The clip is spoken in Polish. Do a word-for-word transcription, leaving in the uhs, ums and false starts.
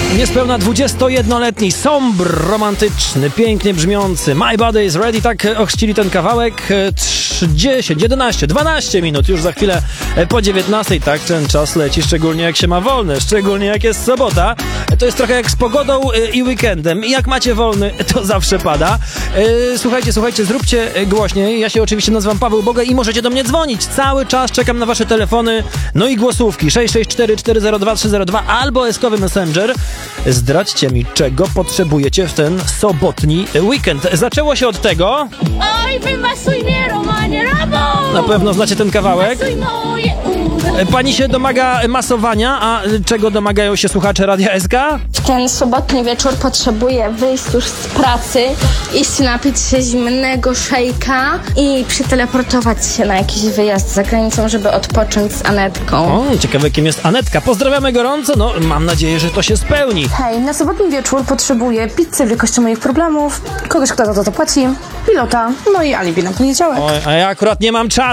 Niespełna dwudziestojednoletni, sombr, romantyczny, pięknie brzmiący My Body is Ready, tak ochrzcili ten kawałek. dziesięć, jedenaście, dwanaście minut, już za chwilę po dziewiętnastej. Tak ten czas leci, szczególnie jak się ma wolne, szczególnie jak jest sobota. To jest trochę jak z pogodą i weekendem. I jak macie wolny, to zawsze pada. Słuchajcie, słuchajcie, zróbcie głośniej. Ja się oczywiście nazywam Paweł Boga i możecie do mnie dzwonić. Cały czas czekam na wasze telefony, no i głosówki. sześć sześć cztery cztery zero dwa trzy zero dwa albo eskowy Messenger. Zdradźcie mi, czego potrzebujecie w ten sobotni weekend. Zaczęło się od tego... Oj, wymasuj mnie, Romanie, Ramo! Na pewno znacie ten kawałek. Pani się domaga masowania, a czego domagają się słuchacze Radia S K? W ten sobotni wieczór potrzebuję wyjść już z pracy, iść napić się zimnego szejka i przeteleportować się na jakiś wyjazd za granicą, żeby odpocząć z Anetką. O, ciekawe kim jest Anetka. Pozdrawiamy gorąco, no mam nadzieję, że to się spełni. Hej, na sobotni wieczór potrzebuję pizzy wielkości moich problemów, kogoś, kto za to zapłaci, pilota, no i alibi na poniedziałek. O, a ja akurat nie mam czasu.